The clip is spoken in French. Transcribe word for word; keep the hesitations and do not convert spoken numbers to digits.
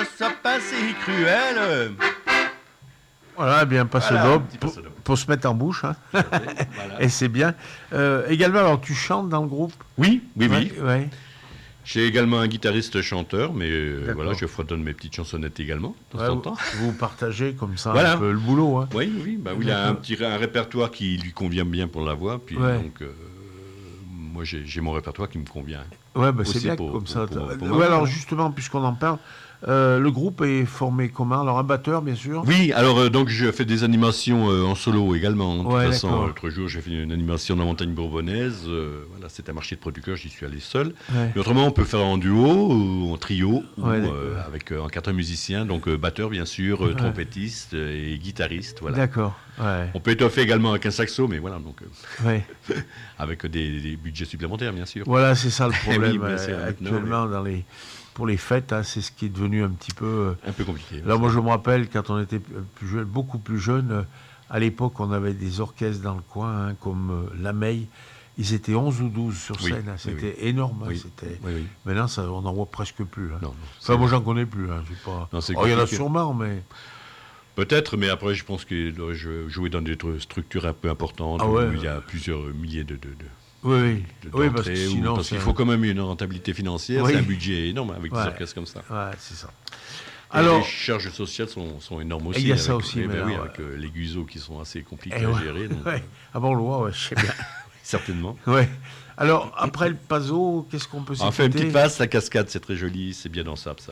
sois pas si cruel. Voilà, bien passe Voilà, d'eau un petit pour, passe d'eau. pour se mettre en bouche. Hein. Voilà. Et c'est bien. Euh, également, alors tu chantes dans le groupe? Oui, oui, oui. Ouais, ouais. J'ai également un guitariste-chanteur, mais euh, D'accord. voilà, je fredonne mes petites chansonnettes également, de Ouais, temps en vous, temps. vous partagez comme ça Voilà. un peu le boulot. Hein. Oui, oui, bah, oui, il a un petit un répertoire qui lui convient bien pour la voix, puis Ouais. donc euh, moi j'ai, j'ai mon répertoire qui me convient. Ouais, bah, c'est Aussi bien pour- comme pour- ça. pour- pour ouais, ma alors voix. justement, puisqu'on en parle, euh, le groupe est formé comment? Alors un batteur, bien sûr. Oui, alors euh, donc je fais des animations euh, en solo également. De Ouais, toute façon, d'accord. l'autre jour j'ai fait une animation dans la montagne bourbonnaise. euh, voilà, c'était un marché de producteurs, j'y suis allé seul. Ouais. Mais autrement, on peut faire en duo ou en trio ou Ouais, euh, d'accord. avec euh, en quatre musiciens, donc euh, batteur bien sûr, euh, Ouais. trompettiste euh, et guitariste. Voilà. D'accord. Ouais. On peut étoffer également avec un saxo, mais voilà, donc euh, Ouais. avec des, des budgets supplémentaires bien sûr. Voilà, c'est ça le Oui, problème bien sûr, euh, maintenant, actuellement dans les pour les fêtes. Hein, c'est ce qui est devenu un petit peu. euh, Un peu compliqué. Là, moi, je me rappelle quand on était plus jeune, beaucoup plus jeune. euh, à l'époque, on avait des orchestres dans le coin, hein, comme euh, La Meille. Ils étaient onze ou douze sur Oui, scène. Hein, oui, c'était énorme. Hein, Oui, c'était... oui, oui. Maintenant, ça, on n'en voit presque plus. Hein. Non, non, Enfin, c'est- moi, j'en connais plus. Hein, j'ai pas... Non, c'est Oh, il y en a compliqué. sûrement, mais. Peut-être, mais après, je pense que doit jouer dans des tr- structures un peu importantes Ah où ouais, ouais. il y a plusieurs milliers de, de, de, Oui, oui. de- Oui, parce que d'entrées, ou- sinon. parce qu'il c'est faut un- quand même une rentabilité financière, Oui. c'est un budget énorme avec Ouais. des orchestres comme ça. Ouais, c'est ça. Et Alors. les charges sociales sont, sont énormes aussi. il y a avec, ça aussi, eh ben mais oui, là, avec ouais. euh, les guiseaux qui sont assez compliqués Eh à ouais, gérer, donc, ouais. euh, Ah bon, le roi, ouais, je sais bien. certainement. Ouais. Alors, après le Paso, qu'est-ce qu'on peut s'écouter? On fait une petite passe, la cascade, c'est très joli, c'est bien dansable ça.